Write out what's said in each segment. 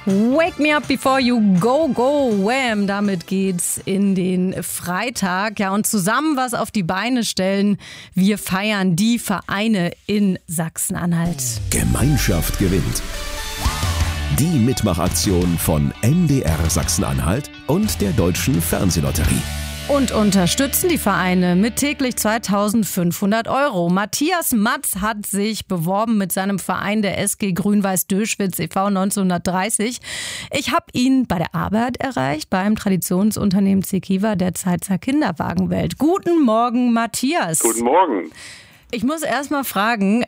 Wake me up before you go, go, wham. Damit geht's in den Freitag. Ja, und zusammen was auf die Beine stellen. Wir feiern die Vereine in Sachsen-Anhalt. Gemeinschaft gewinnt. Die Mitmachaktion von MDR Sachsen-Anhalt und der Deutschen Fernsehlotterie. Und unterstützen die Vereine mit täglich 2.500 €. Matthias Matz hat sich beworben mit seinem Verein der SG Grün-Weiß Döschwitz e.V. 1930. Ich habe ihn bei der Arbeit erreicht, beim Traditionsunternehmen Zekiva der Zeitzer Kinderwagenwelt. Guten Morgen, Matthias. Guten Morgen. Ich muss erst mal fragen,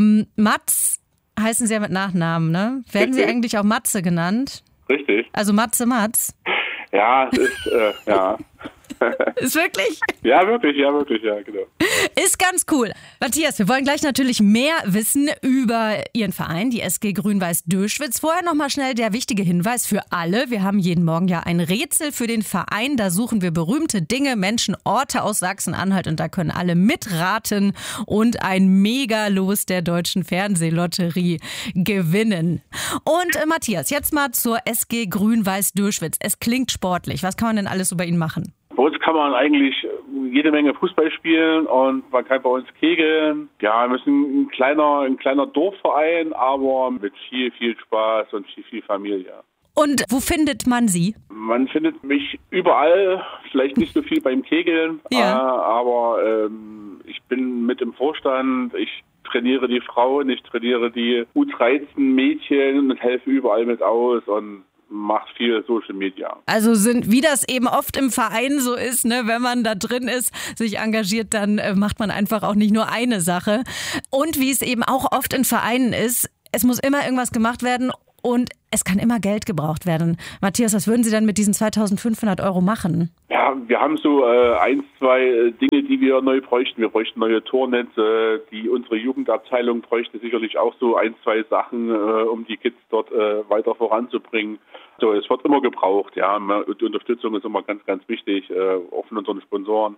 Matz heißen Sie ja mit Nachnamen, ne? Werden Sie eigentlich auch Matze genannt? Richtig. Also Matze Matz? Ja, es ist, ja. Ist wirklich? Ja, wirklich, ja, genau. Ist ganz cool. Matthias, wir wollen gleich natürlich mehr wissen über Ihren Verein, die SG Grün-Weiß Döschwitz. Vorher nochmal schnell der wichtige Hinweis für alle. Wir haben jeden Morgen ja ein Rätsel für den Verein. Da suchen wir berühmte Dinge, Menschen, Orte aus Sachsen-Anhalt und da können alle mitraten und ein Mega-Los der Deutschen Fernsehlotterie gewinnen. Und Matthias, jetzt mal zur SG Grün-Weiß Döschwitz. Es klingt sportlich. Was kann man denn alles über ihn machen? Bei uns kann man eigentlich jede Menge Fußball spielen und man kann bei uns kegeln. Ja, wir sind ein kleiner Dorfverein, aber mit viel Spaß und viel Familie. Und wo findet man Sie? Man findet mich überall, vielleicht nicht so viel beim Kegeln, ja. Aber ich bin mit im Vorstand, ich trainiere die Frauen, ich trainiere die U13-Mädchen und helfe überall mit aus und macht viel Social Media. Also wie das eben oft im Verein so ist, ne, wenn man da drin ist, sich engagiert, dann macht man einfach auch nicht nur eine Sache. Und wie es eben auch oft in Vereinen ist, es muss immer irgendwas gemacht werden und es kann immer Geld gebraucht werden. Matthias, was würden Sie dann mit diesen 2.500 € machen? Ja, wir haben so ein, zwei Dinge, die wir neu bräuchten. Wir bräuchten neue Tornetze, unsere Jugendabteilung bräuchte sicherlich auch so ein, zwei Sachen, um die Kids dort weiter voranzubringen. So, es wird immer gebraucht, ja. Die Unterstützung ist immer ganz, ganz wichtig, auch von unseren Sponsoren.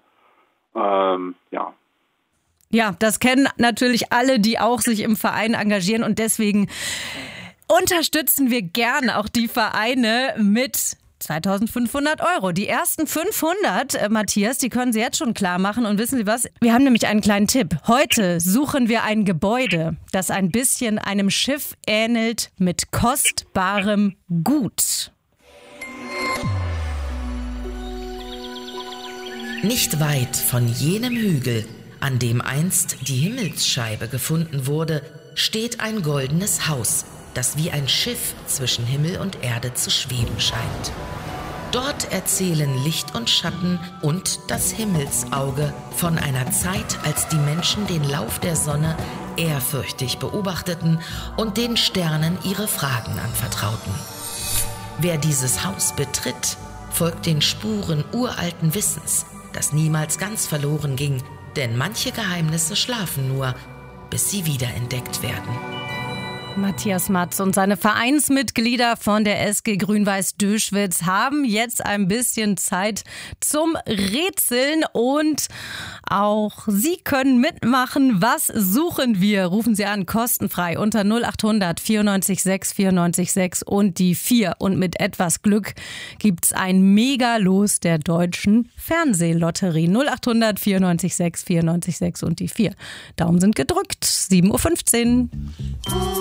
Ja. Ja, das kennen natürlich alle, die auch sich im Verein engagieren und deswegen unterstützen wir gerne auch die Vereine mit 2.500 €. Die ersten 500, Matthias, die können Sie jetzt schon klar machen. Und wissen Sie was? Wir haben nämlich einen kleinen Tipp. Heute suchen wir ein Gebäude, das ein bisschen einem Schiff ähnelt mit kostbarem Gut. Nicht weit von jenem Hügel, an dem einst die Himmelsscheibe gefunden wurde, steht ein goldenes Haus, das wie ein Schiff zwischen Himmel und Erde zu schweben scheint. Dort erzählen Licht und Schatten und das Himmelsauge von einer Zeit, als die Menschen den Lauf der Sonne ehrfürchtig beobachteten und den Sternen ihre Fragen anvertrauten. Wer dieses Haus betritt, folgt den Spuren uralten Wissens, das niemals ganz verloren ging, denn manche Geheimnisse schlafen nur, bis sie wiederentdeckt werden. Matthias Matz und seine Vereinsmitglieder von der SG Grün-Weiß Döschwitz haben jetzt ein bisschen Zeit zum Rätseln und auch Sie können mitmachen. Was suchen wir? Rufen Sie an, kostenfrei unter 0800 94 6 94 6 und die 4. Und mit etwas Glück gibt's ein Mega-Los der Deutschen Fernsehlotterie. 0800 94 6 94 6 und die 4. Daumen sind gedrückt. 7.15 Uhr.